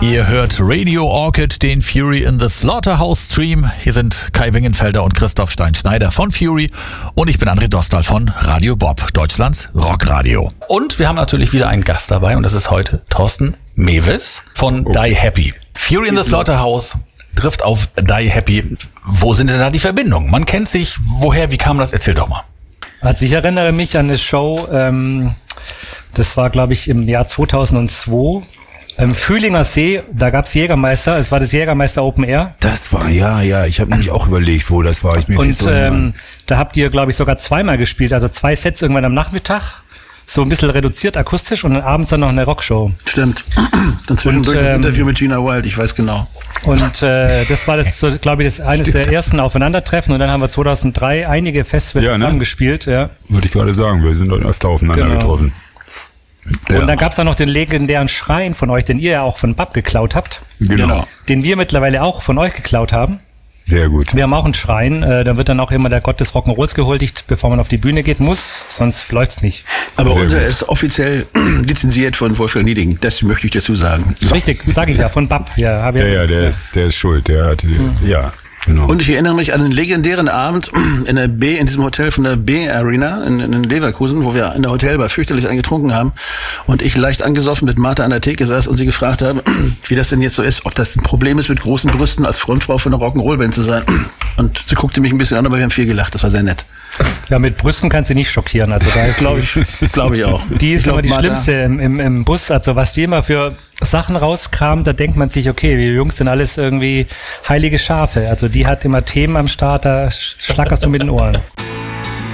Ihr hört Radio Orchid, den Fury in the Slaughterhouse Stream. Hier sind Kai Wingenfelder und Christoph Stein-Schneider von Fury und ich bin André Dostal von Radio Bob, Deutschlands Rockradio. Und wir haben natürlich wieder einen Gast dabei und das ist heute Thorsten Mewes von Die Happy. Fury in the Slaughterhouse trifft auf Die Happy. Wo sind denn da die Verbindungen? Man kennt sich. Woher, wie kam das? Erzähl doch mal. Also ich erinnere mich an eine Show, das war glaube ich im Jahr 2002. Fühlinger See, da gab's Jägermeister, es war das Jägermeister Open Air. Das war, ja, ich habe nämlich auch überlegt, wo das war. Und da habt ihr, glaube ich, sogar zweimal gespielt, also 2 Sets irgendwann am Nachmittag, so ein bisschen reduziert akustisch und dann abends dann noch eine Rockshow. Stimmt. Dann zwischendurch das Interview mit Gina Wild, ich weiß genau. Und das war das, so, glaube ich, eines der ersten Aufeinandertreffen und dann haben wir 2003 einige Festivals zusammengespielt. Ja. Würde ich gerade sagen, wir sind dort öfter aufeinander getroffen. Ja. Und dann gab's da noch den legendären Schrein von euch, den ihr ja auch von Bab geklaut habt. Genau. Den wir mittlerweile auch von euch geklaut haben. Sehr gut. Wir haben auch einen Schrein, da wird dann auch immer der Gott des Rock'n'Rolls gehuldigt, bevor man auf die Bühne geht muss, sonst läuft's nicht. Aber unser ist offiziell lizenziert von Wolfgang Nieding, das möchte ich dazu sagen. Richtig, sage ich ja, von Bab. Ja, der ist schuld, der hat, Genau. Und ich erinnere mich an einen legendären Abend in diesem Hotel von der B-Arena in Leverkusen, wo wir in der Hotelbar fürchterlich eingetrunken haben und ich leicht angesoffen mit Martha an der Theke saß und sie gefragt habe, wie das denn jetzt so ist, ob das ein Problem ist, mit großen Brüsten als Frontfrau von einer Rock'n'Roll-Band zu sein. Und sie guckte mich ein bisschen an, aber wir haben viel gelacht, das war sehr nett. Ja, mit Brüsten kannst du nicht schockieren, also da glaube ich auch. Die ist immer die schlimmste im Bus, also was die immer für Sachen rauskramen, da denkt man sich, okay, wir Jungs sind alles irgendwie heilige Schafe, also die hat immer Themen am Start, da schlackerst du mit den Ohren.